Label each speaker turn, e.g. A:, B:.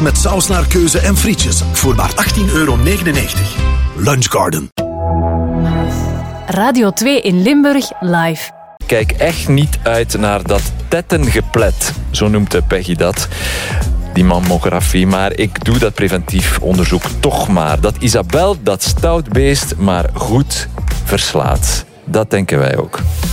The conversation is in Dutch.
A: met saus naar keuze en frietjes voor maar €18,99. Lunchgarden.
B: Radio 2 in Limburg live.
C: Kijk echt niet uit naar dat tettengeplet. Zo noemt Peggy dat. Die mammografie, maar ik doe dat preventief onderzoek toch maar. Dat Isabel dat stout beest maar goed verslaat. Dat denken wij ook.